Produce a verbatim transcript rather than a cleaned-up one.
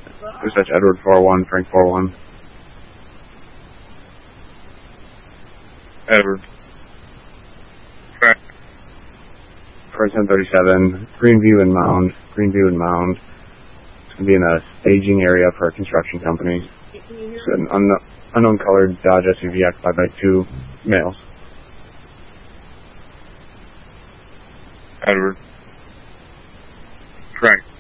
Dispatch Edward four one, Frank four one. Edward. Frank. For ten thirty-seven, Greenview and Mound. Greenview and Mound. It's going to be in a staging area for a construction company. It's an un- unknown colored Dodge S U V occupied by two males. Edward. Frank.